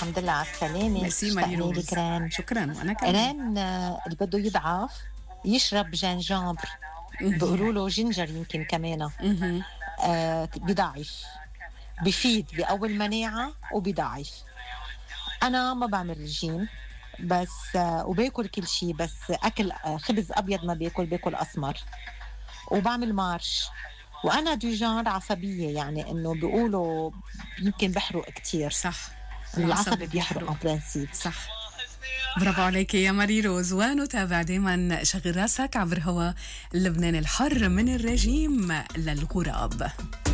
الحمد لله على السلامة. ميرسي ماري اشتقنا روز. لك ران. شكرا وأنا كمان. ران اللي بده يضعف يشرب جنجامبر، مهم. بيقولوا له جينجر يمكن كمان. مهم. بضعف، بفيد، بقوي المناعة وبضعف. أنا ما بعمل رجيم بس وباكل كل شيء، بس أكل خبز أبيض ما باكل أسمر، وبعمل مارش. وأنا دو جانر عصبية، يعني إنه بيقولوا يمكن بحرق كتير. صح، العصب العصب بيحرق بيحرق. en برانسيب. صح، برافو عليك يا ماري روز. ونتابع دايما شغل راسك عبر هوا لبنان الحر من الرجيم للغراب.